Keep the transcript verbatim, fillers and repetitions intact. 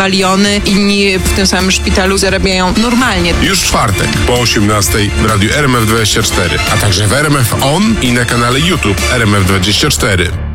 baliony, inni w tym samym szpitalu zarabiają normalnie. Już w czwartek po osiemnastej w radiu R M F dwadzieścia cztery, a także w R M F On i na kanale YouTube R M F dwadzieścia cztery.